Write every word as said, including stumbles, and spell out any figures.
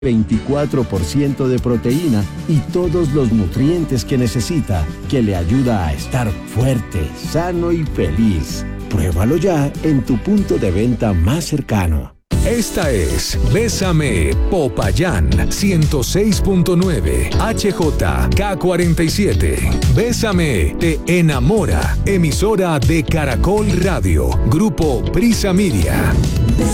veinticuatro por ciento de proteína y todos los nutrientes que necesita, que le ayuda a estar fuerte, sano y feliz. Pruébalo ya en tu punto de venta más cercano. Esta es Bésame Popayán ciento seis punto nueve H J K cuarenta y siete. Bésame te enamora. Emisora de Caracol Radio. Grupo Prisa Media.